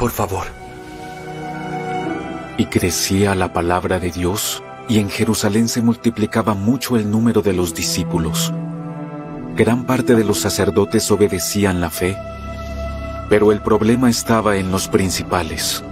por favor. Y crecía la palabra de Dios, y en Jerusalén se multiplicaba mucho el número de los discípulos. Gran parte de los sacerdotes obedecían la fe, pero el problema estaba en los principales.